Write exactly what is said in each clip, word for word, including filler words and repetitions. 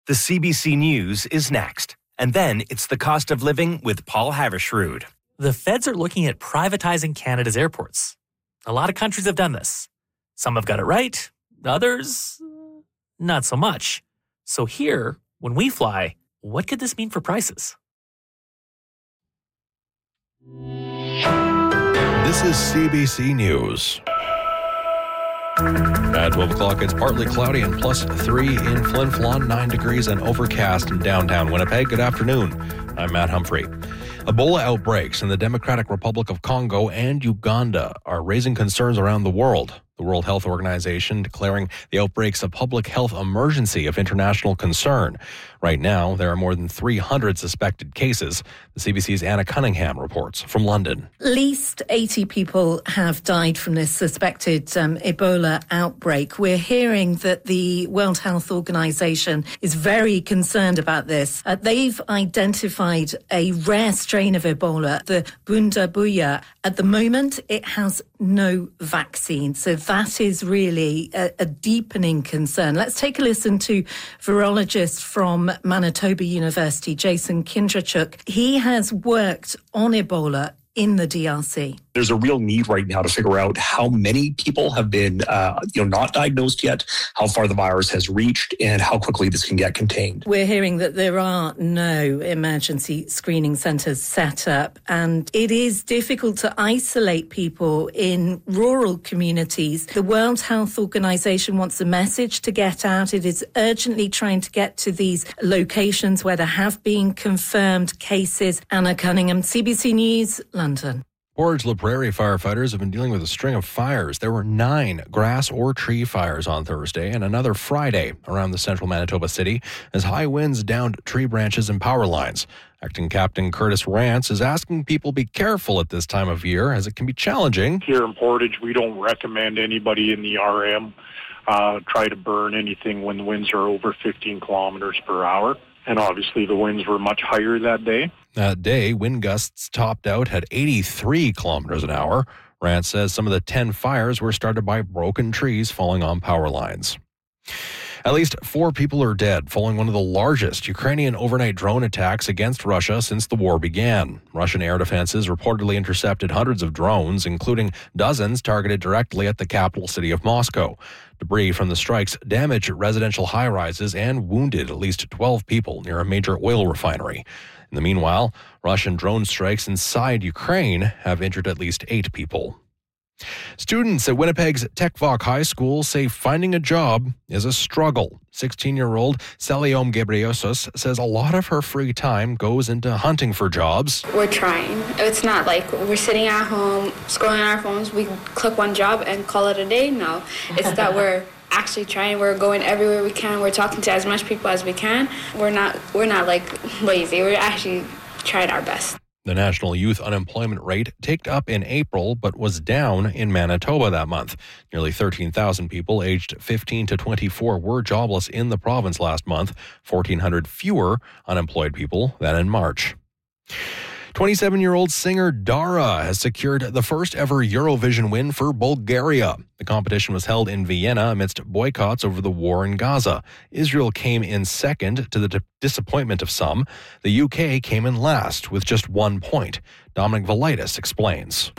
The C B C News is next. And then it's the cost of living with Paul Havershrud. The feds are looking at privatizing Canada's airports. A lot of countries have done this. Some have got it right, others, not so much. So here, when we fly, what could this mean for prices? This is C B C News. At twelve o'clock, it's partly cloudy and plus three in Flin Flon, nine degrees and overcast in downtown Winnipeg. Good afternoon. I'm Matt Humphrey. Ebola outbreaks in the Democratic Republic of Congo and Uganda are raising concerns around the world. The World Health Organization declaring the outbreaks a public health emergency of international concern. Right now, there are more than three hundred suspected cases. The C B C's Anna Cunningham reports from London. At least eighty people have died from this suspected um, Ebola outbreak. We're hearing that the World Health Organization is very concerned about this. Uh, they've identified a rare strain of Ebola, the Bundabuya. At the moment, it has no vaccine. So that is really a, a deepening concern. Let's take a listen to virologist from Manitoba University, Jason Kindrachuk. He has worked on Ebola in the D R C. There's a real need right now to figure out how many people have been, uh, you know, not diagnosed yet, how far the virus has reached, and how quickly this can get contained. We're hearing that there are no emergency screening centres set up, and it is difficult to isolate people in rural communities. The World Health Organization wants a message to get out. It is urgently trying to get to these locations where there have been confirmed cases. Anna Cunningham, C B C News, London. Portage-la Prairie firefighters have been dealing with a string of fires. There were nine grass or tree fires on Thursday and another Friday around the central Manitoba city as high winds downed tree branches and power lines. Acting Captain Curtis Rance is asking people be careful at this time of year as it can be challenging. Here in Portage, we don't recommend anybody in the R M uh, try to burn anything when the winds are over fifteen kilometers per hour. And obviously the winds were much higher that day. That day, wind gusts topped out at eighty-three kilometers an hour. Rance says some of the ten fires were started by broken trees falling on power lines. At least four people are dead following one of the largest Ukrainian overnight drone attacks against Russia since the war began. Russian air defenses reportedly intercepted hundreds of drones, including dozens targeted directly at the capital city of Moscow. Debris from the strikes damaged residential high-rises and wounded at least twelve people near a major oil refinery. In the meanwhile, Russian drone strikes inside Ukraine have injured at least eight people. Students at Winnipeg's Tekvok High School say finding a job is a struggle. sixteen-year-old Seliom Gebriosos says a lot of her free time goes into hunting for jobs. We're trying. It's not like we're sitting at home, scrolling on our phones, we click one job and call it a day. No, it's that we're actually trying. We're going everywhere we can. We're talking to as much people as we can. We're not, we're not like lazy. We're actually trying our best. The national youth unemployment rate ticked up in April, but was down in Manitoba that month. Nearly thirteen thousand people aged fifteen to twenty-four were jobless in the province last month, fourteen hundred fewer unemployed people than in March. twenty-seven-year-old singer Dara has secured the first ever Eurovision win for Bulgaria. The competition was held in Vienna amidst boycotts over the war in Gaza. Israel came in second to the d- disappointment of some. The U K came in last with just one point. Dominic Valitis explains.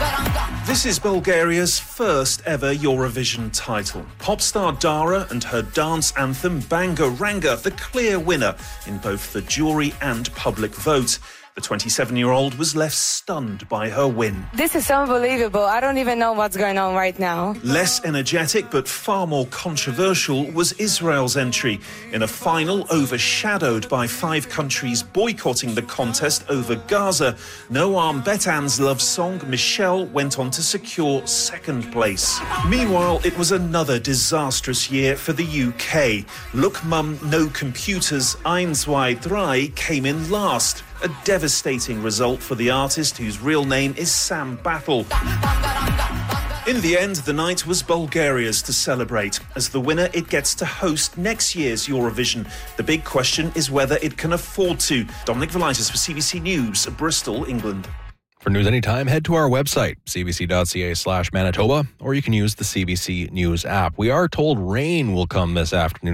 This is Bulgaria's first ever Eurovision title. Pop star Dara and her dance anthem Banga Ranga, the clear winner in both the jury and public vote. The twenty-seven-year-old was left stunned by her win. This is unbelievable. I don't even know what's going on right now. Less energetic but far more controversial was Israel's entry in a final overshadowed by five countries boycotting the contest over Gaza. Noam Betan's love song Michelle went on to secure second place. Meanwhile, it was another disastrous year for the U K. Look Mum No Computers Eins Zwei Drei came in last. A devastating result for the artist whose real name is Sam Battle. In the end, the night was Bulgaria's to celebrate. As the winner, it gets to host next year's Eurovision. The big question is whether it can afford to. Dominic Valitis for C B C News, Bristol, England. For news anytime, head to our website, cbc.ca slash Manitoba, or you can use the C B C News app. We are told rain will come this afternoon.